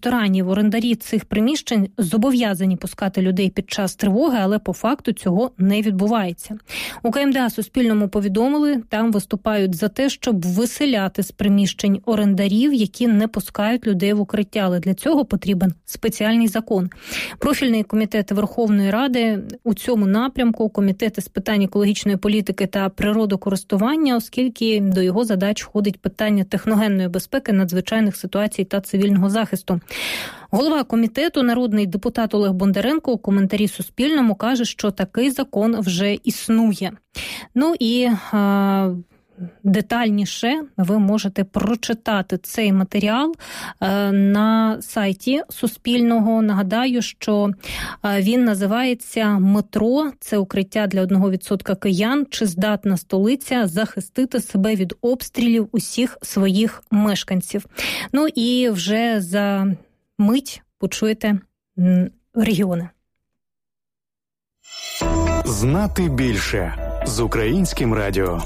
ресторанів. Орендарі цих приміщень зобов'язані пускати людей під час тривоги, але по факту цього не відбувається. У КМДА Суспільному повідомили, там виступають за те, щоб виселяти з приміщень орендарів, які не пускають людей в укриття, але для цього потрібен спеціальний закон. Профільний комітет Верховної Ради у цьому напрямку, комітети з питань екологічної політики та природокористування, оскільки до його задач входить питання техногенної безпеки, надзвичайних ситуацій та цивільного захисту. Голова комітету, народний депутат Олег Бондаренко, у коментарі Суспільному каже, що такий закон вже існує. Ну і детальніше ви можете прочитати цей матеріал на сайті Суспільного. Нагадаю, що він називається «Метро. Це укриття для 1% киян. Чи здатна столиця захистити себе від обстрілів усіх своїх мешканців?» Ну і вже за мить почуєте регіони. Знати більше з Українським радіо.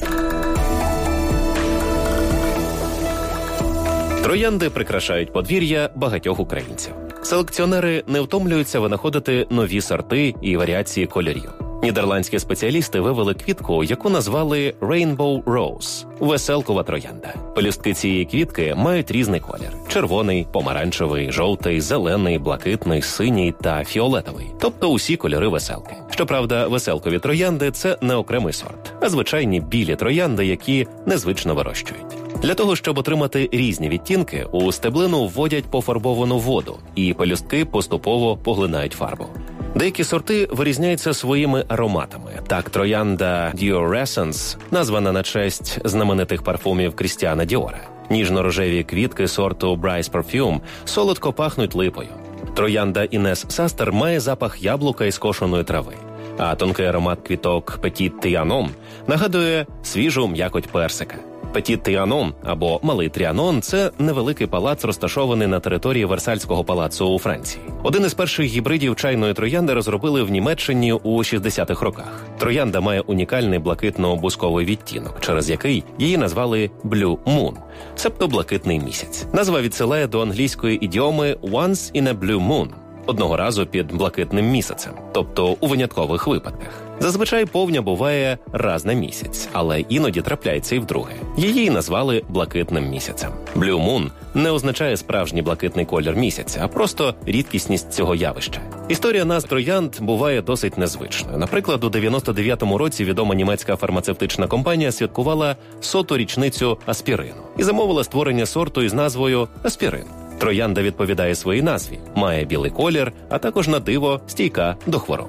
Троянди прикрашають подвір'я багатьох українців. Селекціонери не втомлюються винаходити нові сорти і варіації кольорів. Нідерландські спеціалісти вивели квітку, яку назвали Rainbow Rose – веселкова троянда. Пелюстки цієї квітки мають різний колір – червоний, помаранчевий, жовтий, зелений, блакитний, синій та фіолетовий. Тобто усі кольори веселки. Щоправда, веселкові троянди – це не окремий сорт, а звичайні білі троянди, які незвично вирощують. Для того, щоб отримати різні відтінки, у стеблину вводять пофарбовану воду, і пелюстки поступово поглинають фарбу. Деякі сорти вирізняються своїми ароматами. Так, троянда Dior Essence, названа на честь знаменитих парфумів Крістіана Діора. Ніжно-рожеві квітки сорту Bryce Perfume солодко пахнуть липою. Троянда Інес Састер має запах яблука і скошеної трави. А тонкий аромат квіток Petit Trianon нагадує свіжу м'якоть персика. Petit Trianon або Малий Тріанон – це невеликий палац, розташований на території Версальського палацу у Франції. Один із перших гібридів чайної троянди розробили в Німеччині у 60-х роках. Троянда має унікальний блакитно-бусковий відтінок, через який її назвали Blue Moon, себто блакитний місяць. Назва відсилає до англійської ідіоми «once in a blue moon» – одного разу під блакитним місяцем, тобто у виняткових випадках. Зазвичай повня буває раз на місяць, але іноді трапляється і вдруге. Її назвали блакитним місяцем. Blue Moon не означає справжній блакитний колір місяця, а просто рідкісність цього явища. Історія назв троянд буває досить незвичною. Наприклад, у 99-му році відома німецька фармацевтична компанія святкувала 100-ту річницю аспірину і замовила створення сорту із назвою «Аспірин». Троянда відповідає своїй назві, має білий колір, а також на диво стійка до хвороб.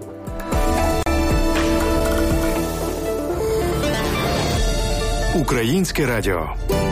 Українське радіо.